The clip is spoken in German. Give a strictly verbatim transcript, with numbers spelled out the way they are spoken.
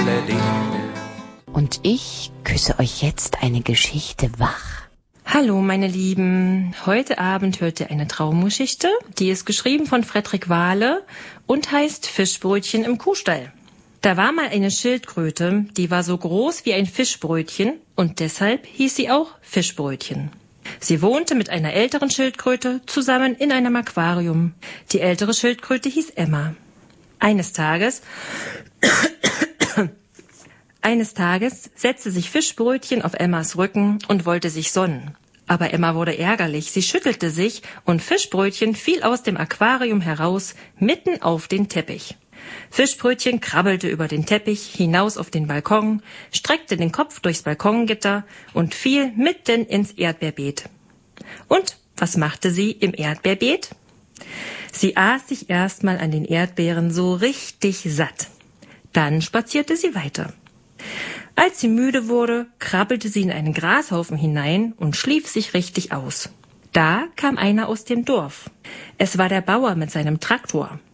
Berlin. Und ich küsse euch jetzt eine Geschichte wach. Hallo meine Lieben, heute Abend hört ihr eine Traumgeschichte, die ist geschrieben von Fredrik Wahle und heißt Fischbrötchen im Kuhstall. Da war mal eine Schildkröte, die war so groß wie ein Fischbrötchen und deshalb hieß sie auch Fischbrötchen. Sie wohnte mit einer älteren Schildkröte zusammen in einem Aquarium. Die ältere Schildkröte hieß Emma. Eines Tages, eines Tages setzte sich Fischbrötchen auf Emmas Rücken und wollte sich sonnen. Aber Emma wurde ärgerlich, sie schüttelte sich und Fischbrötchen fiel aus dem Aquarium heraus, mitten auf den Teppich. Fischbrötchen krabbelte über den Teppich hinaus auf den Balkon, streckte den Kopf durchs Balkongitter und fiel mitten ins Erdbeerbeet. Und was machte sie im Erdbeerbeet? Sie aß sich erstmal an den Erdbeeren so richtig satt. Dann spazierte sie weiter. Als sie müde wurde, krabbelte sie in einen Grashaufen hinein und schlief sich richtig aus. Da kam einer aus dem Dorf. Es war der Bauer mit seinem Traktor.